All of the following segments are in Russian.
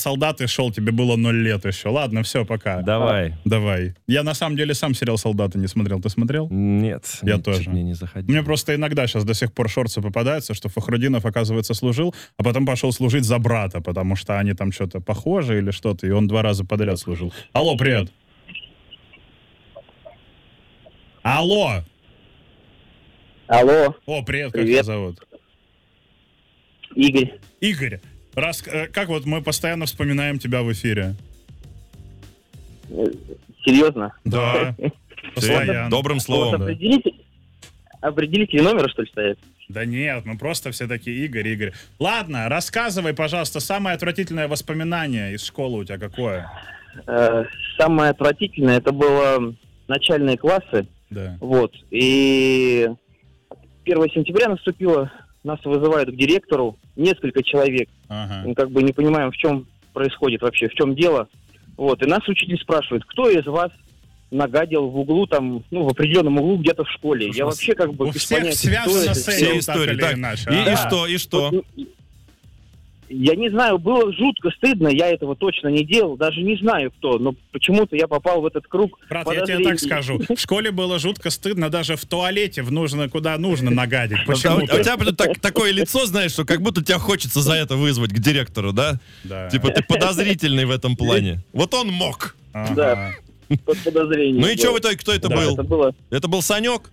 «Солдат» и шел, тебе было 0 лет еще. Ладно, все, пока. Давай. Давай. Я на самом деле сам сериал «Солдаты» не смотрел. Ты смотрел? Нет. Я тоже. Мне не заходил. Мне просто иногда сейчас до сих пор шорцы попадаются, что Фахрудинов, оказывается, служил, а потом пошел служить за брата, потому что они там что-то похожи или что-то, и он 2 раза подряд служил. Алло, привет. Алло. Алло. О, привет, как Привет. тебя зовут? Игорь. Игорь. Как вот мы постоянно вспоминаем тебя в эфире? Серьезно? Да. Постоянно. Добрым словом, да. Определите номер, что ли, стоит? Да нет, мы просто все такие Игорь. Ладно, рассказывай, пожалуйста, самое отвратительное воспоминание из школы у тебя какое? Самое отвратительное, это было начальные классы. Да. Вот. И 1 сентября наступило, нас вызывают к директору, несколько человек. Ага. Мы как бы не понимаем, в чем происходит вообще, в чем дело. Вот. И нас учитель спрашивает, кто из вас нагадил в углу, там, ну, в определенном углу где-то в школе. Я вообще как бы... У без всех понятия, связано кто с это. этим, Все так истории. или Так, иначе. и что? Вот, я не знаю, было жутко стыдно, я этого точно не делал, даже не знаю кто, но почему-то я попал в этот круг Брат, я тебе подозрений. так скажу. В школе было жутко стыдно даже в туалете, куда нужно нагадить. У Почему? тебя такое лицо, знаешь, что как будто тебя хочется за это вызвать к директору, да? Да. Типа ты подозрительный в этом плане. Вот он мог. Ага. Да, под подозрением. Ну и что в было. итоге, кто это Да, был? это было... Это был Санек?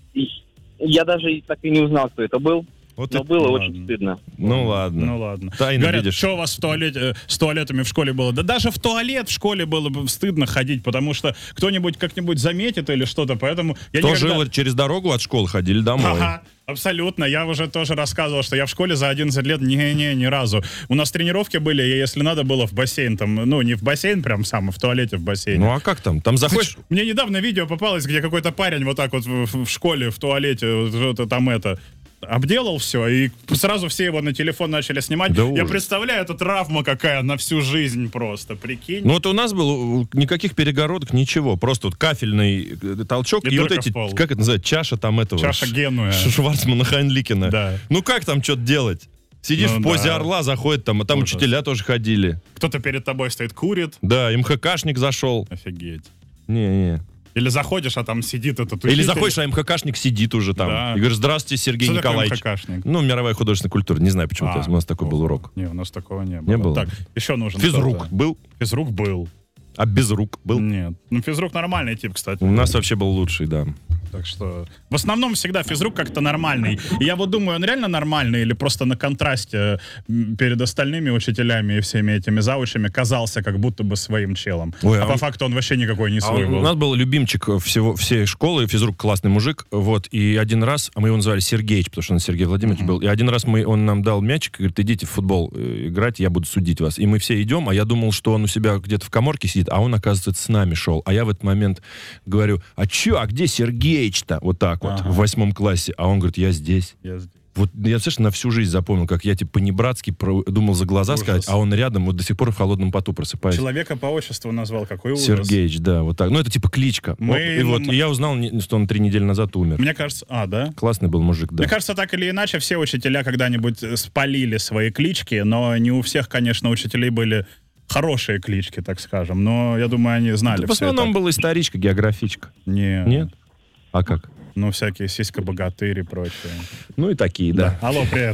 Я даже так и не узнал, кто это был, Вот но это- было ладно. очень стыдно. Ну ладно. Ну ладно. Тайно Говорят, видишь. что у вас с туалетами в школе было? Да даже в туалет в школе было бы стыдно ходить, потому что кто-нибудь как-нибудь заметит или что-то, поэтому я Кто никогда... жил через дорогу от школы, ходили домой. Ага, абсолютно. Я уже тоже рассказывал, что я в школе за 11 лет ни разу. У нас тренировки были, и если надо было в бассейн, там, ну, не в бассейн прям сам, а в туалете в бассейне. Ну а как там? Там заходишь... Мне недавно видео попалось, где какой-то парень вот так вот в школе, в туалете, вот что-то там обделал все, и сразу все его на телефон начали снимать. Да Я ужас. представляю, это травма какая на всю жизнь просто, прикинь. Ну вот у нас было никаких перегородок, ничего. Просто вот кафельный толчок И и вот дырка эти, в пол. как это называется, чаша там этого... Чаша Генуя. Шварцмана Хайнликена. Да. Ну как там что-то делать? Сидишь Ну в позе да. орла, заходит там, а там Ужас. учителя тоже ходили. Кто-то перед тобой стоит, курит. Да, МХКшник зашел. Офигеть. Не-не. Или заходишь, а там сидит этот учитель. Или заходишь, а МХКшник сидит уже там. Да. И говоришь, здравствуйте, Сергей Что такое Николаевич. МХКшник? Ну, мировая художественная культура. Не знаю, почему у нас такой был урок. Не, у нас такого не было. Не было? Так, еще нужен Физрук кто-то. был, Физрук был. а безрук был. Нет. Ну, физрук нормальный тип, кстати. У нас вообще был лучший, да. Так что в основном всегда физрук как-то нормальный. И я вот думаю, он реально нормальный или просто на контрасте перед остальными учителями и всеми этими заучами казался как будто бы своим челом. Ой, а а по он- факту он вообще никакой не свой У был. нас был любимчик всей школы, физрук классный мужик, вот, и один раз, а мы его называли Сергеич, потому что он Сергей Владимирович был, и один раз он нам дал мячик, и говорит, идите в футбол играть, я буду судить вас. И мы все идем, а я думал, что он у себя где-то в каморке сидит, а он, оказывается, с нами шел. А я в этот момент говорю, а где Сергеич-то? Вот так вот, в 8 классе. А он говорит, я здесь. Я здесь. Вот я, знаешь, на всю жизнь запомнил, как я типа по-небратски думал за глаза Ужас. сказать, а он рядом, вот до сих пор в холодном поту просыпаюсь. Человека по отчеству назвал, какой ужас. Сергеич, да, вот так. Ну, это типа кличка. И я узнал, что он 3 недели назад умер. Мне кажется, да? Классный был мужик, да. Мне кажется, так или иначе, все учителя когда-нибудь спалили свои клички, но не у всех, конечно, учителей были хорошие клички, так скажем. Но я думаю, они знали В все основном это. была историчка, географичка. Не. Нет? А как? Ну, всякие сиська-богатырь и прочее. Ну и такие, да. Алло, привет.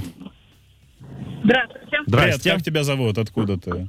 Здравствуйте. Привет, Здрасте. как тебя зовут? Откуда ты?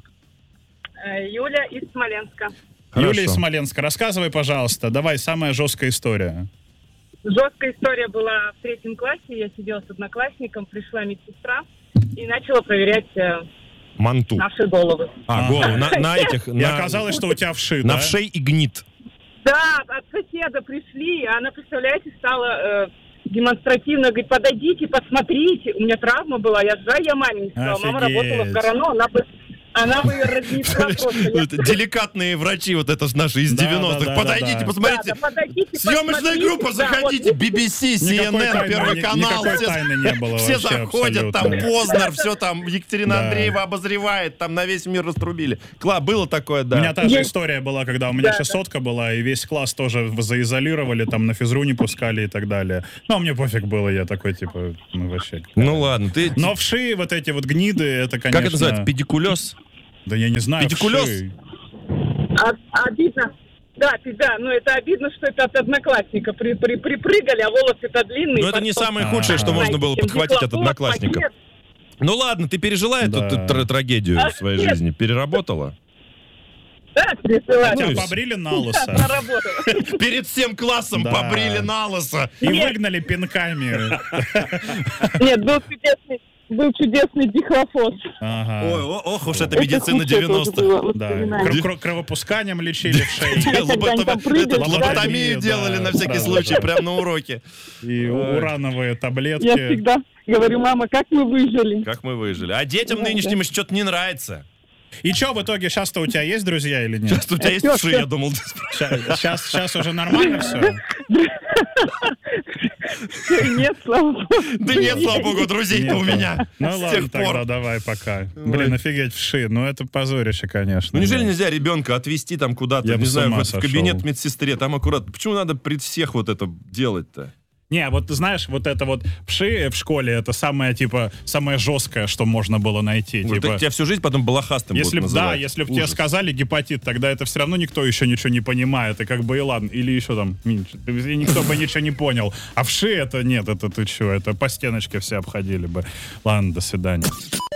Юля из Смоленска. Хорошо. Юлия из Смоленска. Рассказывай, пожалуйста. Давай, самая жесткая история. Жесткая история была в 3 классе. Я сидела с одноклассником, пришла медсестра и начала проверять Манту. наши головы. Голову. На этих... И оказалось, что у тебя вши, На да? вшей и гнит. Да, от соседа пришли, а она, представляете, стала демонстративно, говорит, подойдите, посмотрите. У меня травма была, я маме не сказала. Мама Офигеть. работала в Горано, она бы ее разнесла просто. Я- Деликатные врачи, вот это ж наши из Да, 90-х. да, Подойдите, да. посмотрите. Да, подойдите, Съемочная посмотрите. группа, Да, заходите, вот. BBC, Никакой CNN, тайны, Первый канал. никакой тайны не было Все вообще заходят, абсолютно. там Познер, все там, Екатерина Да. Андреева обозревает, там на весь мир раструбили. Было такое, У меня да. та же Есть. история была, когда у меня Да, чесотка была, и весь класс тоже заизолировали, там на физру не пускали и так далее. Ну, а мне пофиг было, я такой, типа, ну, вообще. Ну ладно, ты... Но вши, вот эти вот гниды, это, конечно... Как это называется? Педикулез? Да я не знаю. Педикулез? вши. Обидно. Да, но это обидно, что это от одноклассника припрыгали, а волосы-то длинные. Но это не самое худшее, что можно было подхватить от одноклассников. Ну ладно, ты пережила эту трагедию в своей жизни? Переработала? Да, пересылать. Тебя Ну и побрили на лысо. Наработала. Перед всем классом Да. побрили на лысо. И выгнали пинками. Нет, был чудесный дихлофос. Ага. Ой, ох уж это медицина 90-х. Да. Кровопусканием лечили в шее. Лоботомию делали на всякий случай, прямо на уроке. И урановые Я таблетки. всегда говорю, мама, как мы выжили? Как мы выжили. А детям нынешним что-то не нравится. И что в итоге, сейчас-то у тебя есть друзья или нет? Сейчас у тебя есть вши, я думал. Сейчас уже нормально все? Нет, слава богу. Да нет, слава богу, друзей-то у меня. Ну С ладно, тех тогда пор. давай пока. Блин, офигеть, вши. Ну это позорище, конечно. Ну неужели да. нельзя ребенка отвезти там куда-то, Я не бы с знаю, ума в сошел. кабинет медсестре, там аккуратно. Почему надо при всех вот это делать-то? Не, вот ты знаешь, вот это вот вши в школе, это самое, типа, самое жесткое, что можно было найти. Вот Типа, тебя всю жизнь потом балахастым если будут б, да, называть. если бы тебе Ужас. сказали гепатит, тогда это все равно никто еще ничего не понимает. И как бы и ладно. Или еще там, и никто бы ничего не понял. А вши это нет, это ты что, это по стеночке все обходили бы. Ладно, до свидания.